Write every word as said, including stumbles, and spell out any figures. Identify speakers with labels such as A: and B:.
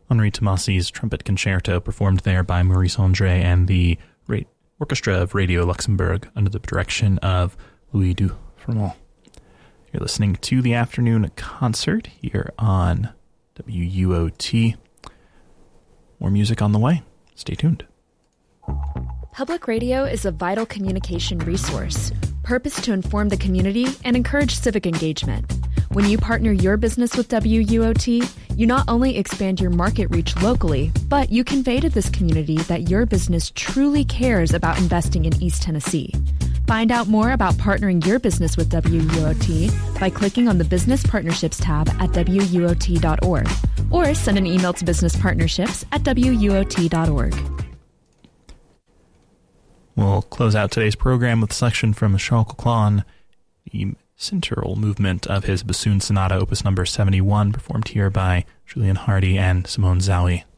A: Henri Tomasi's Trumpet Concerto, performed there by Maurice Andre and the Ra- Orchestra of Radio Luxembourg under the direction of Louis Dufremont. You're listening to the afternoon concert here on W U O T. More music on the way. Stay tuned.
B: Public radio is a vital communication resource, purposed to inform the community and encourage civic engagement. When you partner your business with W U O T, you not only expand your market reach locally, but you convey to this community that your business truly cares about investing in East Tennessee. Find out more about partnering your business with W U O T by clicking on the Business Partnerships tab at W U O T dot org or send an email to businesspartnerships at W U O T dot org.
A: We'll close out today's program with a selection from Charles Coquelin, the central movement of his bassoon sonata, opus number seventy-one, performed here by Julian Hardy and Simone Zawi.